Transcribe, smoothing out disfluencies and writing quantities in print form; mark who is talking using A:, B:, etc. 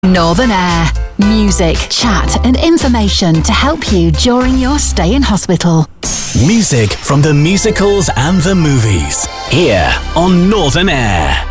A: Northern Air. Music, chat and information to help you during your stay in hospital.
B: Music from the musicals and the movies. Here on Northern Air.